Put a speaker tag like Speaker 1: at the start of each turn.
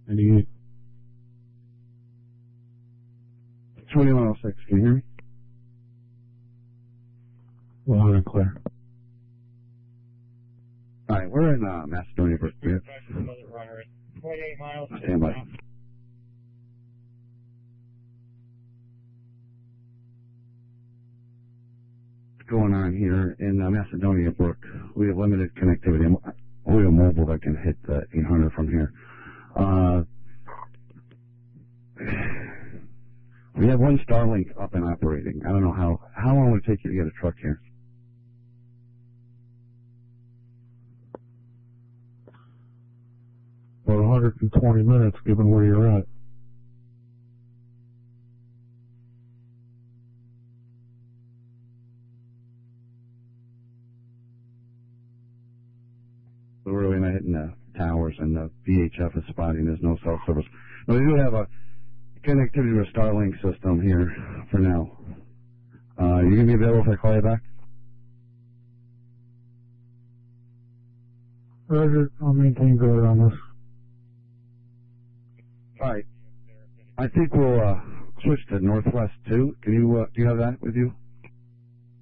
Speaker 1: 98.
Speaker 2: 2106, can you hear me?
Speaker 1: Loud and clear.
Speaker 2: Alright, we're in Macedonia for
Speaker 3: 28 miles.
Speaker 2: Stand by. What's going on here in Macedonia, Brook? We have limited connectivity. We have mobile that can hit 800 from here. We have one Starlink up and operating. I don't know how long would it take you to get a truck here?
Speaker 1: About 120 minutes, given where you're at.
Speaker 2: So we're really not hitting the towers, and the VHF is spotting. There's no cell service. But we do have a connectivity to a Starlink system here for now. You going to be available if I call you back?
Speaker 1: Roger, I'll maintain guard on this.
Speaker 2: All right. I think we'll switch to Northwest 2. Can you do you have that with you?